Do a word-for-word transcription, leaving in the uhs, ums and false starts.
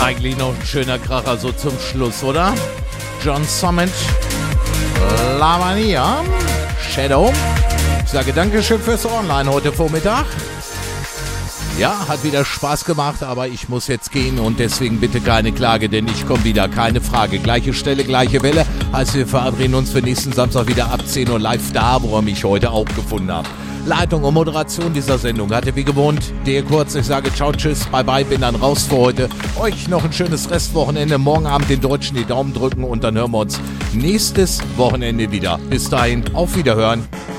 eigentlich noch ein schöner Kracher so zum Schluss, oder? John Summit, Lavania, Shadow. Ich sage Dankeschön fürs Online heute Vormittag. Ja, hat wieder Spaß gemacht, aber ich muss jetzt gehen und deswegen bitte keine Klage, denn ich komme wieder, keine Frage. Gleiche Stelle, gleiche Welle. Also wir verabreden uns für nächsten Samstag wieder ab zehn Uhr live da, wo ihr mich heute auch gefunden habt. Leitung und Moderation dieser Sendung hatte wie gewohnt der Kurz. Ich sage ciao, tschüss, bye bye, bin dann raus für heute. Euch noch ein schönes Restwochenende. Morgen Abend den Deutschen die Daumen drücken und dann hören wir uns nächstes Wochenende wieder. Bis dahin, auf Wiederhören.